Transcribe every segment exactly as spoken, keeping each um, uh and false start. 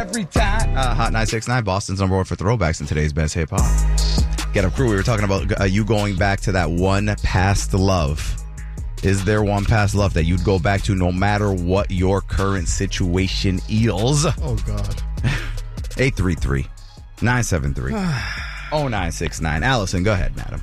every time. Uh, Hot nine six nine, Boston's number one for throwbacks in today's best hip hop. Get Up Crew, we were talking about uh, you going back to that one past love. Is there one past love that you'd go back to no matter what your current situation is? Oh, God. eight three three, nine seven three, oh nine six nine. Allison, go ahead, madam.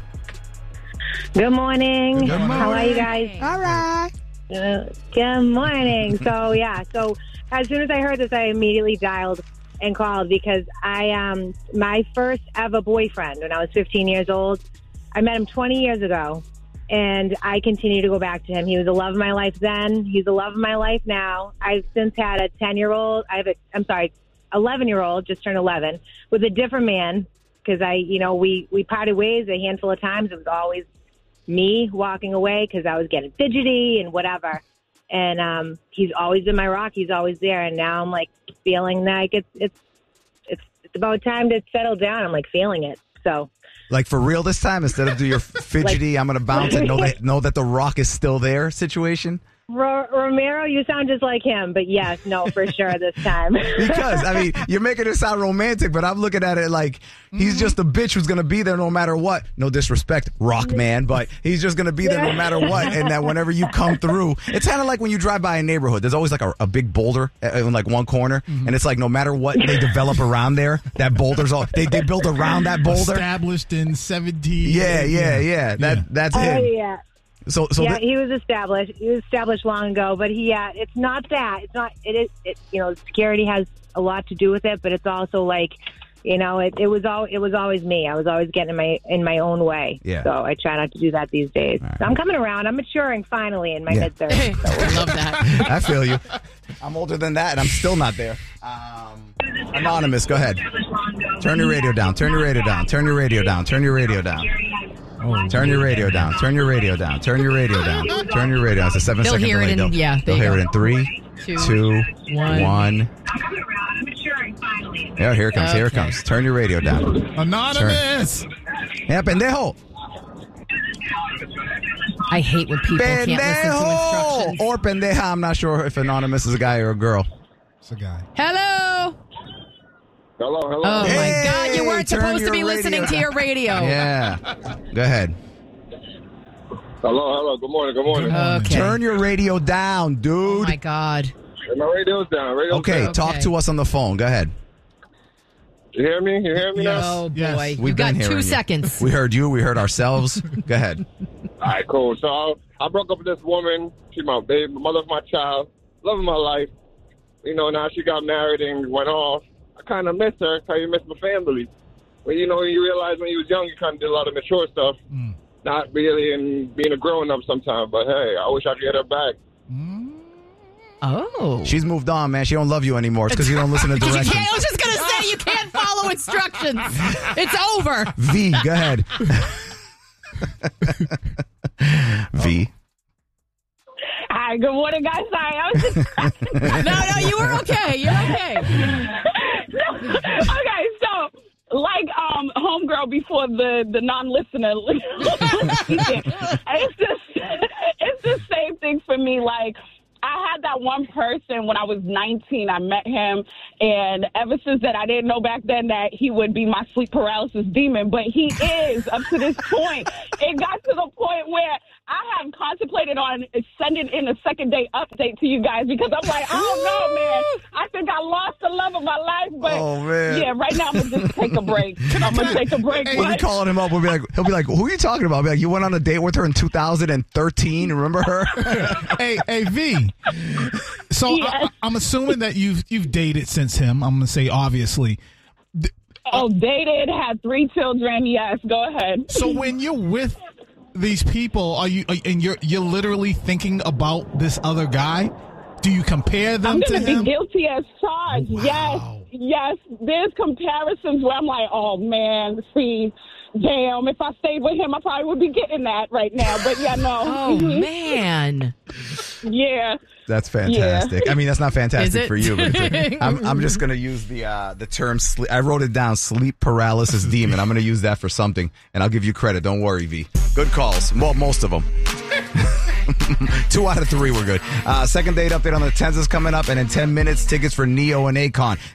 Good morning. Good morning. How are you guys? All right. Uh, good morning. So, yeah. So, as soon as I heard this, I immediately dialed and called because I, um, my first ever boyfriend when I was fifteen years old, I met him twenty years ago, and I continue to go back to him. He was the love of my life then. He's the love of my life now. I've since had a ten-year-old. I have a, I'm sorry, eleven-year-old, just turned eleven, with a different man because I, you know, we, we parted ways a handful of times. It was always me walking away because I was getting fidgety and whatever. And um, he's always been my rock. He's always there. And now I'm like feeling like it's it's it's it's about time to settle down. I'm like feeling it. So like for real this time, instead of do your fidgety, like, I'm gonna bounce and know that know that the rock is still there situation. Ro- Romero, you sound just like him, but yes, no, for sure this time. Because, I mean, you're making it sound romantic, but I'm looking at it like he's just a bitch who's going to be there no matter what. No disrespect, rock man, but he's just going to be there no matter what. And that whenever you come through, it's kind of like when you drive by a neighborhood. There's always like a, a big boulder in like one corner. Mm-hmm. And it's like no matter what they develop around there, that boulder's all, they, they build around that boulder. Established in seventeen. Yeah, yeah, yeah. That yeah. That's Oh, him. yeah. So, so yeah, that, he was established. He was established long ago, but he, uh, it's not that. It's not. It is. It, you know, security has a lot to do with it, but it's also like, you know, it, it was all. It was always me. I was always getting in my in my own way. Yeah. So I try not to do that these days. Right. So I'm coming around. I'm maturing finally in my Yeah. mid thirties. So I love that. I feel you. I'm older than that, and I'm still not there. Um, Anonymous, go ahead. Turn your radio down. Turn your radio down. Turn your radio down. Turn your radio down. Oh, Turn your radio down. Turn your radio down. Turn your radio down. Turn your radio down. It's a seven They'll second hear it delay. in- They'll, yeah, they'll there you hear go. it in three, Two, two, one. one. Yeah, here it comes. Here it Okay. comes. Turn your radio down. Anonymous. Yeah, pendejo. I hate when people can't listen to Pendejo. instructions. Or pendeja. I'm not sure if Anonymous is a guy or a girl. It's a guy. Hello. Hello, hello. Oh, Hey, my God. You weren't turn supposed to your be listening radio to your radio. Yeah. Go ahead. Hello, hello. Good morning, good morning. Good morning. Okay. Turn your radio down, Oh, dude. my God. My radio's down. Radio's Okay, down. talk Okay. to us on the phone. Go ahead. You hear me? You hear me Yes. now? Oh, boy. Yes. You've We've got been hearing two you. seconds. We heard you. We heard ourselves. Go ahead. All right, cool. So I, I broke up with this woman. She's my baby, mother of my child, love of my life. You know, now she got married and went off. I kind of miss her because you miss my family. But, you know, you realize when you was young, you kind of did a lot of mature stuff. Mm. Not really in being a grown-up sometimes. But, hey, I wish I could get her back. Oh. She's moved on, man. She don't love you anymore. It's because you don't listen to You directions. can't, I was just going to say, you can't follow instructions. It's over. V, go ahead. V. Hi, good morning, guys. Sorry, I was just No, no, you were okay. You're okay. okay. So, like, um, homegirl before the the non-listener, it's just it's the same thing for me. Like, I had that one person when I was nineteen. I met him, and ever since that, I didn't know back then that he would be my sleep paralysis demon, but he is up to this point. It got to the point where I have contemplated on sending in a second day update to you guys because I'm like, I don't know, man. I think I lost the love of my life, but Oh, man. yeah, right now I'm gonna just take a break. I'm gonna take a break. We'll be but- calling him up. We'll be like, he'll be like, who are you talking about? I'll be like, you went on a date with her in two thousand thirteen. Remember her? hey, hey, V. So Yes. I, I'm assuming that you've you've dated since him. I'm gonna say obviously. Oh, dated, had three children. Yes, go ahead. So when you're with these people, are you are, and you're you're literally thinking about this other guy? Do you compare them I'm to going to be him? guilty as charged. Wow. Yes, yes. There's comparisons where I'm like, oh, man, see, damn, if I stayed with him, I probably would be getting that right now. But, yeah, no. Oh, man. Yeah. That's fantastic. I mean, that's not fantastic Is it? for you, but it's a, I'm, I'm just going to use the uh, the term sleep. I wrote it down, sleep paralysis demon. I'm going to use that for something, and I'll give you credit. Don't worry, V. Good calls. Well, most of them. Two out of three were good. Uh, second date update on the tens is coming up, and in ten minutes, tickets for Neo and Akon.